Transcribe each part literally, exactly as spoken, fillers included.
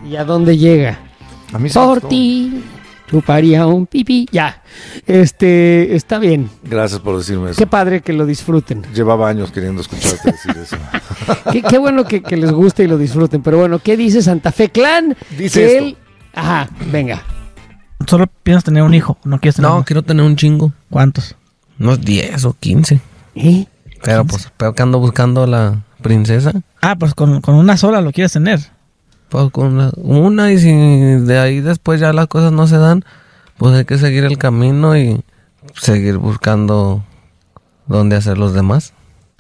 ¿Y a dónde llega? A mí se Por gustó. ti chuparía un pipí. Ya, este, está bien. Gracias por decirme eso. Qué padre que lo disfruten. Llevaba años queriendo escucharte decir eso. Qué, qué bueno que, que les guste y lo disfruten. Pero bueno, ¿qué dice Santa Fe Clan? Dice Que esto. él... Ajá, venga. Solo piensas tener un hijo, no quieres tener No, más. quiero tener un chingo. ¿Cuántos? Unos diez o quince. ¿Eh? Pero pues, pero que ando buscando a la princesa. Ah, pues con, con una sola lo quieres tener. Pues con una, una y si de ahí después ya las cosas no se dan, pues hay que seguir el camino y seguir buscando dónde hacer los demás.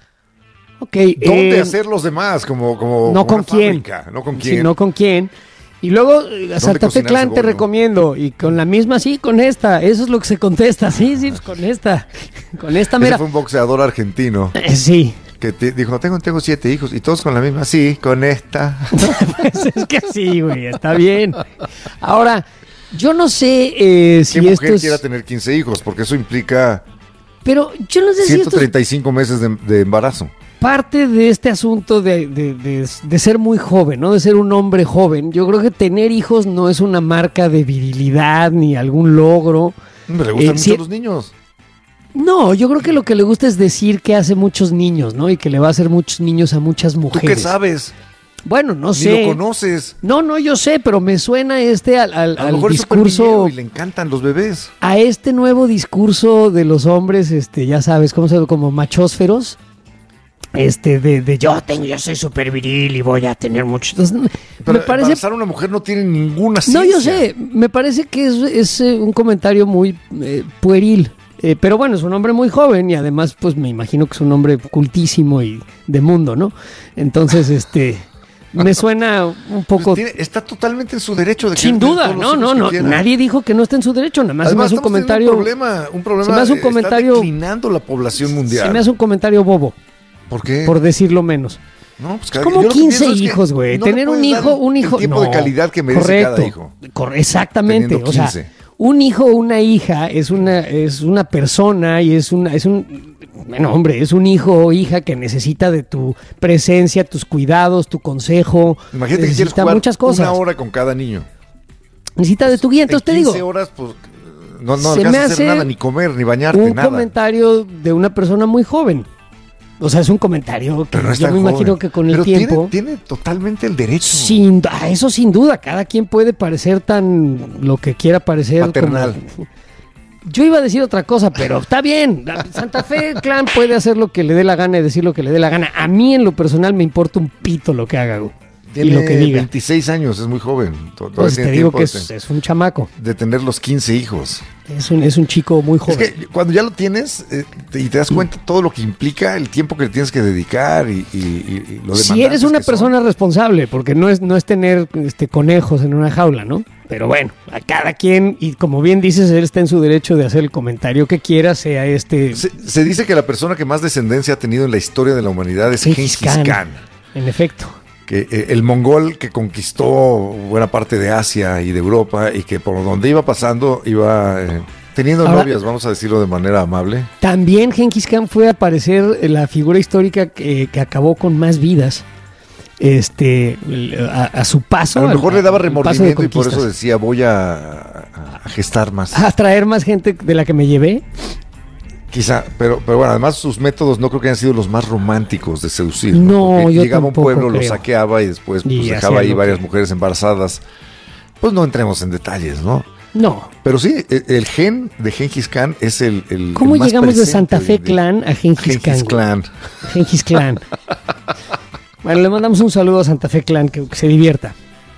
Ok. ¿Dónde eh, hacer los demás? Como, como No como con una quién. fábrica, no con Sí, quién. no con quién. Y luego, eh, a Santa Fe cocinar Clan te cebolla? recomiendo. Y con la misma, sí, con esta. Eso es lo que se contesta. Sí, sí, pues con esta. Con esta, Ese mira. fue un boxeador argentino Eh, sí. que te dijo, tengo, tengo siete hijos y todos con la misma. Sí, con esta. Pues es que sí, güey. Está bien. Ahora, yo no sé eh, si ¿Qué esto mujer es... quiera tener quince hijos? Porque eso implica Pero yo no sé si ciento esto es treinta y cinco meses de, de embarazo. parte de este asunto de, de, de, de ser muy joven, ¿no? De ser un hombre joven. Yo creo que tener hijos no es una marca de virilidad ni algún logro. Me le gustan Eh, mucho sí- los niños. No, yo creo que lo que le gusta es decir que hace muchos niños, ¿no? Y que le va a hacer muchos niños a muchas ¿Tú mujeres. qué sabes? Bueno, no Ni sé. lo conoces. No, no, yo sé, pero me suena este al, al, A lo al mejor es discurso, superniñero y le encantan los bebés. a este nuevo discurso de los hombres, este, ya sabes, ¿cómo se ve? Como machósferos. Este, de, de yo tengo, yo soy súper viril y voy a tener muchos. Entonces, Pero me parece. embarazar a una mujer no tiene ninguna No, ciencia. yo sé, me parece que es, es, eh, un comentario muy eh, pueril. Eh, pero bueno, es un hombre muy joven y además, pues me imagino que es un hombre cultísimo y de mundo, ¿no? Entonces, este, me suena un poco. Pues tiene- está totalmente en su derecho de Sin querer tener duda, todos los no, hijos no, que no. quiera. Nadie dijo que no esté en su derecho, nada más se me Además, hace un estamos teniendo comentario. un problema, un problema. se me hace un está comentario- declinando la población mundial. Se me hace un comentario bobo, ¿Por qué? por decirlo menos. No, pues cada- Como yo lo que quince pienso es que hijos, güey. no le Tener un puedes dar hijo, el- un hijo. El tiempo no, de calidad que merece correcto, cada hijo. cor- exactamente. Teniendo O sea, quince. un hijo o una hija es una, es una persona y es una, es un, bueno, hombre, es un hijo o hija que necesita de tu presencia, tus cuidados, tu consejo. Imagínate que quieres necesita jugar muchas cosas. una hora con cada niño. Necesita de tu guía. Entonces en te digo, quince horas, pues, no, no se alcanzas me a hacer hace nada, ni comer, ni bañarte, un nada. comentario de una persona muy joven. O sea, es un comentario que Pero no es yo tan me imagino joven. que con el Pero tiene- tiempo. Tiene, totalmente el derecho. Sin, ah, eso sin duda, cada quien puede parecer tan lo que quiera parecer. Paternal. como- Yo iba a decir otra cosa, pero está bien. La Santa Fe Clan puede hacer lo que le dé la gana y decir lo que le dé la gana. A mí en lo personal me importa un pito lo que haga, güey, y Tiene lo que diga. veintiséis años, es muy joven. To- Todavía Pues tiene te digo tiempo que de, es, es un chamaco, de tener los quince hijos. es un, es un chico muy joven. Es que cuando ya lo tienes eh, te- y te das cuenta todo lo que implica, el tiempo que le tienes que dedicar y, y- y- y lo Si eres demandantes una que son. persona responsable, porque no es, no es tener este, conejos en una jaula, ¿no? Pero bueno, a cada quien, y como bien dices, él está en su derecho de hacer el comentario que quiera, sea este... Se, se dice que la persona que más descendencia ha tenido en la historia de la humanidad es Gengis Gengis Khan. Khan. En efecto. Que eh, el mongol que conquistó buena parte de Asia y de Europa y que por donde iba pasando iba eh, teniendo Ahora- novias, vamos a decirlo de manera amable. También Gengis Khan fue a aparecer la figura histórica que, que acabó con más vidas. Este, a, a su paso. A lo mejor al- le daba al paso de remordimiento y por eso conquistas. decía voy a, a- a gestar más. A traer más gente de la que me llevé. Quizá, pero, pero bueno, además sus métodos no creo que hayan sido los más románticos de seducir. No, Porque yo llegaba a un tampoco pueblo, lo creo. saqueaba y después pues, Y dejaba hacía ahí lo varias que- mujeres embarazadas. Pues no entremos en detalles, ¿no? No. Pero sí, el, el gen de Gengis Khan es el, el ¿Cómo el más llegamos de presente Santa Fe de- Clan a Gengis, Gengis Khan? Khan. Gengis Clan. Bueno, le mandamos un saludo a Santa Fe Clan, que, que se divierta.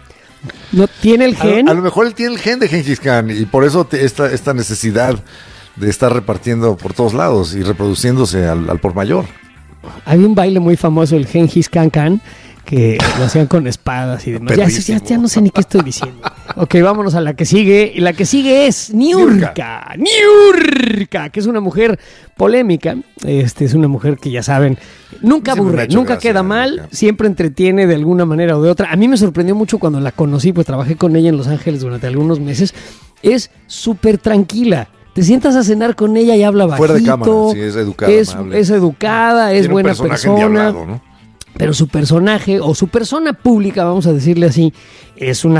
¿No tiene el A, gen? a lo mejor él tiene el gen de Gengis Khan y por eso te- esta, esta necesidad de estar repartiendo por todos lados y reproduciéndose al, al por mayor. Había un baile muy famoso, el Gengis Khan Khan, que lo hacían con espadas y demás. Ya, ya, ya no sé ni qué estoy diciendo. Ok, vámonos a la que sigue. Y la que sigue es Niurka. Niurka, que es una mujer polémica. Este es una mujer que ya saben, nunca Siempre me ha aburre, hecho nunca gracia, queda mal, Niurka. siempre entretiene de alguna manera o de otra. A mí me sorprendió mucho cuando la conocí, pues trabajé con ella en Los Ángeles durante algunos meses. Es súper tranquila. Te sientas a cenar con ella y habla bajito. Fuera de cámara, sí, es educada, Es, amable. es educada, es Tiene un buena personaje persona. endiablado, ¿no? Pero su personaje o su persona pública, vamos a decirle así, es una